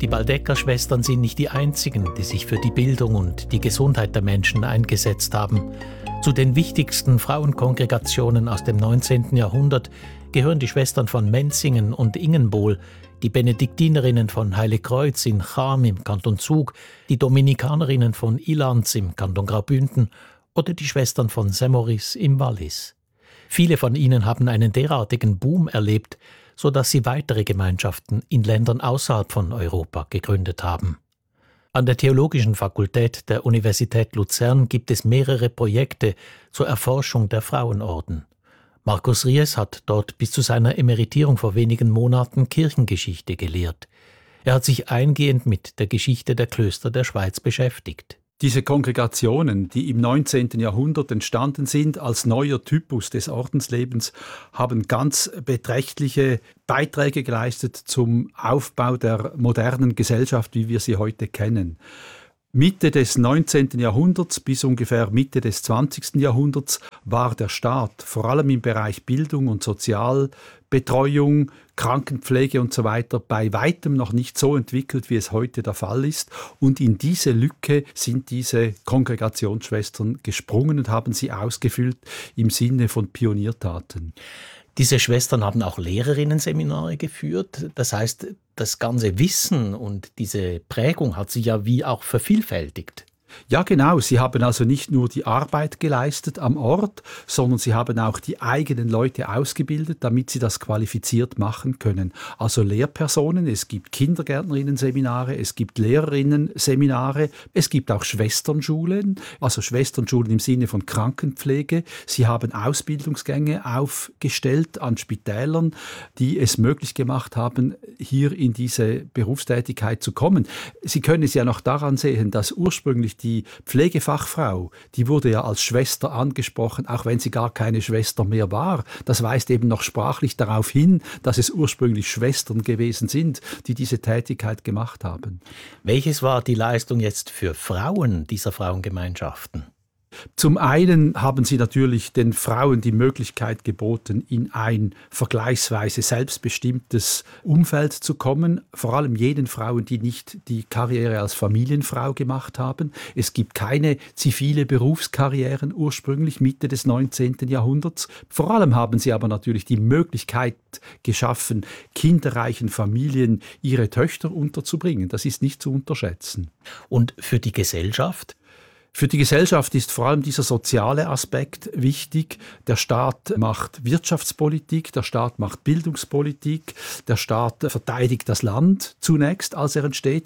Die Baldecker-Schwestern sind nicht die einzigen, die sich für die Bildung und die Gesundheit der Menschen eingesetzt haben. Zu den wichtigsten Frauenkongregationen aus dem 19. Jahrhundert gehören die Schwestern von Menzingen und Ingenbohl, die Benediktinerinnen von Heiligkreuz in Cham im Kanton Zug, die Dominikanerinnen von Ilanz im Kanton Graubünden oder die Schwestern von Saint-Maurice im Wallis. Viele von ihnen haben einen derartigen Boom erlebt, sodass sie weitere Gemeinschaften in Ländern außerhalb von Europa gegründet haben. An der Theologischen Fakultät der Universität Luzern gibt es mehrere Projekte zur Erforschung der Frauenorden. Markus Ries hat dort bis zu seiner Emeritierung vor wenigen Monaten Kirchengeschichte gelehrt. Er hat sich eingehend mit der Geschichte der Klöster der Schweiz beschäftigt. Diese Kongregationen, die im 19. Jahrhundert entstanden sind als neuer Typus des Ordenslebens, haben ganz beträchtliche Beiträge geleistet zum Aufbau der modernen Gesellschaft, wie wir sie heute kennen. Mitte des 19. Jahrhunderts bis ungefähr Mitte des 20. Jahrhunderts war der Staat vor allem im Bereich Bildung und Sozialbetreuung, Krankenpflege und so weiter bei weitem noch nicht so entwickelt, wie es heute der Fall ist. Und in diese Lücke sind diese Kongregationsschwestern gesprungen und haben sie ausgefüllt im Sinne von Pioniertaten. Diese Schwestern haben auch Lehrerinnenseminare geführt. Das heißt, das ganze Wissen und diese Prägung hat sich ja wie auch vervielfältigt. Ja, genau. Sie haben also nicht nur die Arbeit geleistet am Ort, sondern sie haben auch die eigenen Leute ausgebildet, damit sie das qualifiziert machen können. Also Lehrpersonen, es gibt Kindergärtnerinnen-Seminare, es gibt Lehrerinnen-Seminare, es gibt auch Schwesternschulen, also Schwesternschulen im Sinne von Krankenpflege. Sie haben Ausbildungsgänge aufgestellt an Spitälern, die es möglich gemacht haben, hier in diese Berufstätigkeit zu kommen. Sie können es ja noch daran sehen, dass ursprünglich die Pflegefachfrau, die wurde ja als Schwester angesprochen, auch wenn sie gar keine Schwester mehr war. Das weist eben noch sprachlich darauf hin, dass es ursprünglich Schwestern gewesen sind, die diese Tätigkeit gemacht haben. Welches war die Leistung jetzt für Frauen dieser Frauengemeinschaften? Zum einen haben sie natürlich den Frauen die Möglichkeit geboten, in ein vergleichsweise selbstbestimmtes Umfeld zu kommen, vor allem jenen Frauen, die nicht die Karriere als Familienfrau gemacht haben. Es gibt keine zivile Berufskarrieren ursprünglich Mitte des 19. Jahrhunderts. Vor allem haben sie aber natürlich die Möglichkeit geschaffen, kinderreichen Familien ihre Töchter unterzubringen. Das ist nicht zu unterschätzen. Und für die Gesellschaft? Für die Gesellschaft ist vor allem dieser soziale Aspekt wichtig. Der Staat macht Wirtschaftspolitik, der Staat macht Bildungspolitik, der Staat verteidigt das Land zunächst, als er entsteht,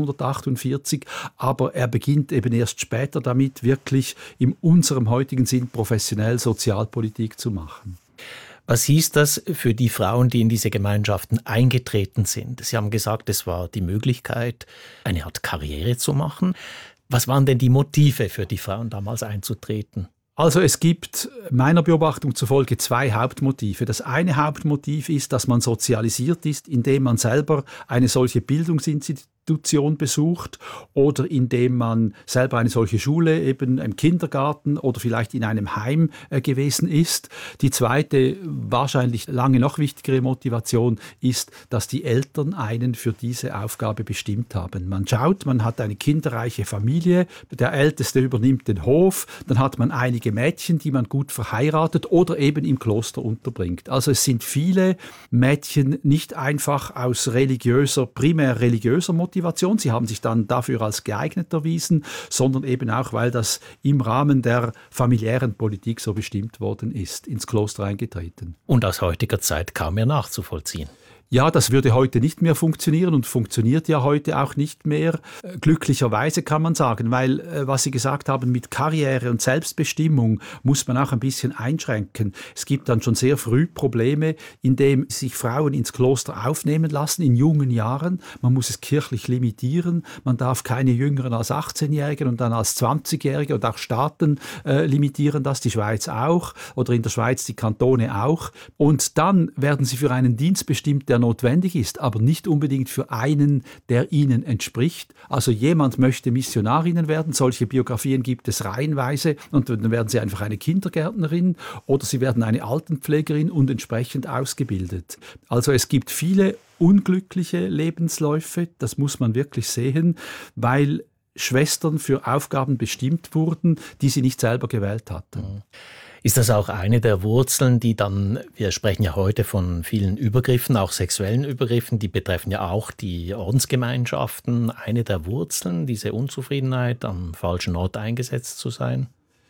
1848, aber er beginnt eben erst später damit, wirklich in unserem heutigen Sinn professionell Sozialpolitik zu machen. Was hieß das für die Frauen, die in diese Gemeinschaften eingetreten sind? Sie haben gesagt, es war die Möglichkeit, eine Art Karriere zu machen. Was waren denn die Motive für die Frauen damals einzutreten? Also es gibt meiner Beobachtung zufolge zwei Hauptmotive. Das eine Hauptmotiv ist, dass man sozialisiert ist, indem man selber eine solche Bildungsinstitution besucht oder indem man selber eine solche Schule eben im Kindergarten oder vielleicht in einem Heim gewesen ist. Die zweite, wahrscheinlich lange noch wichtigere Motivation ist, dass die Eltern einen für diese Aufgabe bestimmt haben. Man schaut, man hat eine kinderreiche Familie, der Älteste übernimmt den Hof, dann hat man einige Mädchen, die man gut verheiratet oder eben im Kloster unterbringt. Also es sind viele Mädchen nicht einfach aus primär religiöser Motivation, sie haben sich dann dafür als geeignet erwiesen, sondern eben auch, weil das im Rahmen der familiären Politik so bestimmt worden ist, ins Kloster eingetreten. Und aus heutiger Zeit kaum mehr nachzuvollziehen. Ja, das würde heute nicht mehr funktionieren und funktioniert ja heute auch nicht mehr. Glücklicherweise kann man sagen, weil, was Sie gesagt haben, mit Karriere und Selbstbestimmung muss man auch ein bisschen einschränken. Es gibt dann schon sehr früh Probleme, indem sich Frauen ins Kloster aufnehmen lassen in jungen Jahren. Man muss es kirchlich limitieren. Man darf keine Jüngeren als 18-Jährigen und dann als 20-Jährige und auch Staaten limitieren das, die Schweiz auch oder in der Schweiz die Kantone auch. Und dann werden sie für einen Dienst bestimmt, der der notwendig ist, aber nicht unbedingt für einen, der ihnen entspricht. Also jemand möchte Missionarinnen werden, solche Biografien gibt es reihenweise und dann werden sie einfach eine Kindergärtnerin oder sie werden eine Altenpflegerin und entsprechend ausgebildet. Also es gibt viele unglückliche Lebensläufe, das muss man wirklich sehen, weil Schwestern für Aufgaben bestimmt wurden, die sie nicht selber gewählt hatten. Ist das auch eine der Wurzeln, die dann, wir sprechen ja heute von vielen Übergriffen, auch sexuellen Übergriffen, die betreffen ja auch die Ordensgemeinschaften, eine der Wurzeln, diese Unzufriedenheit, am falschen Ort eingesetzt zu sein?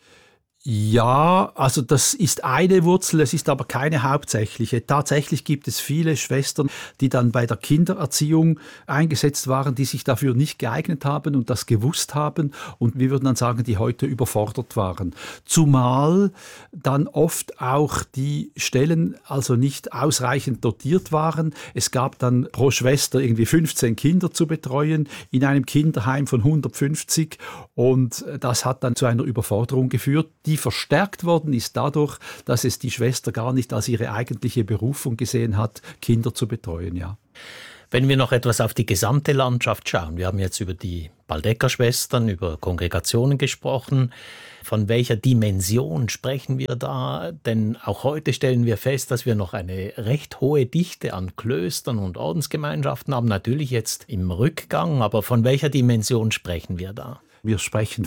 Ja, also das ist eine Wurzel, es ist aber keine hauptsächliche. Tatsächlich gibt es viele Schwestern, die dann bei der Kindererziehung eingesetzt waren, die sich dafür nicht geeignet haben und das gewusst haben und wir würden dann sagen, die heute überfordert waren. Zumal dann oft auch die Stellen also nicht ausreichend dotiert waren. Es gab dann pro Schwester irgendwie 15 Kinder zu betreuen in einem Kinderheim von 150 und das hat dann zu einer Überforderung geführt, die verstärkt worden ist dadurch, dass es die Schwester gar nicht als ihre eigentliche Berufung gesehen hat, Kinder zu betreuen, ja. Wenn wir noch etwas auf die gesamte Landschaft schauen, wir haben jetzt über die Waldecker-Schwestern, über Kongregationen gesprochen. Von welcher Dimension sprechen wir da? Denn auch heute stellen wir fest, dass wir noch eine recht hohe Dichte an Klöstern und Ordensgemeinschaften haben. Natürlich jetzt im Rückgang, aber von welcher Dimension sprechen wir da? Wir sprechen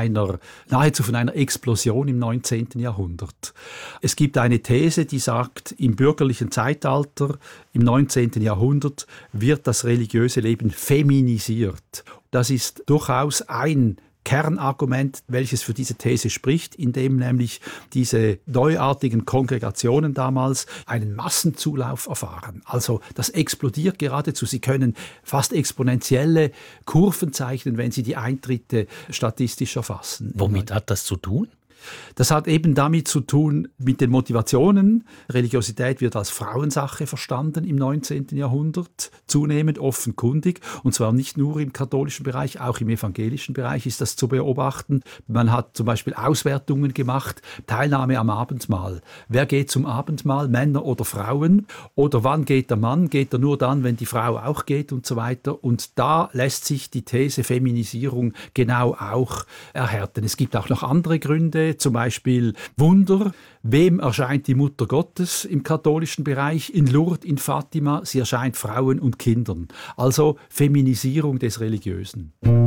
nahezu von einer Explosion im 19. Jahrhundert. Es gibt eine These, die sagt, im bürgerlichen Zeitalter, im 19. Jahrhundert, wird das religiöse Leben feminisiert. Das ist durchaus ein Kernargument, welches für diese These spricht, indem nämlich diese neuartigen Kongregationen damals einen Massenzulauf erfahren. Also das explodiert geradezu. Sie können fast exponentielle Kurven zeichnen, wenn Sie die Eintritte statistisch erfassen. Womit hat das zu tun? Das hat eben damit zu tun, mit den Motivationen. Religiosität wird als Frauensache verstanden im 19. Jahrhundert, zunehmend offenkundig. Und zwar nicht nur im katholischen Bereich, auch im evangelischen Bereich ist das zu beobachten. Man hat zum Beispiel Auswertungen gemacht, Teilnahme am Abendmahl. Wer geht zum Abendmahl, Männer oder Frauen? Oder wann geht der Mann? Geht er nur dann, wenn die Frau auch geht und so weiter? Und da lässt sich die These Feminisierung genau auch erhärten. Es gibt auch noch andere Gründe, zum Beispiel Wunder. Wem erscheint die Mutter Gottes im katholischen Bereich? In Lourdes, in Fatima. Sie erscheint Frauen und Kindern. Also Feminisierung des Religiösen.